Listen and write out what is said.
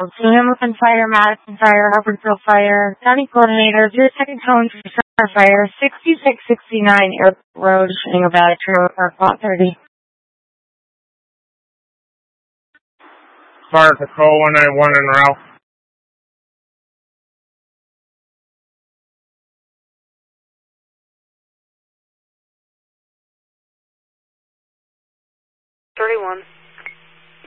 to Hamilton Fire, Madison Fire, Hubbardsville Fire, County Coordinator, 02nd Cone for Center Fire, 6669 Airport Road, showing a bad trailer park lot 30. Fire Patrol 191 en route. $31.